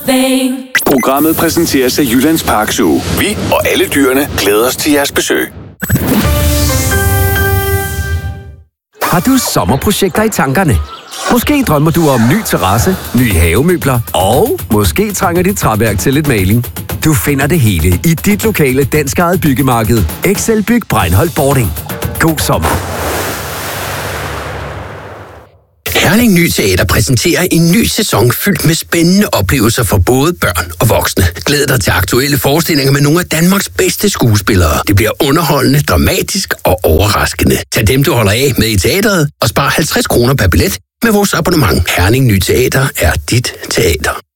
thing. Programmet præsenteres af Jyllands Park Zoo. Vi og alle dyrene glæder os til jeres besøg. Har du sommerprojekter i tankerne? Måske drømmer du om ny terrasse, nye havemøbler, og måske trænger dit træværk til lidt maling. Du finder det hele i dit lokale danskejede byggemarked, Excel Byg Breinholt Bording. God sommer. Herning Ny Teater præsenterer en ny sæson fyldt med spændende oplevelser for både børn og voksne. Glæd dig til aktuelle forestillinger med nogle af Danmarks bedste skuespillere. Det bliver underholdende, dramatisk og overraskende. Tag dem, du holder af med i teateret, og spar 50 kroner per billet med vores abonnement. Herning Ny Teater er dit teater.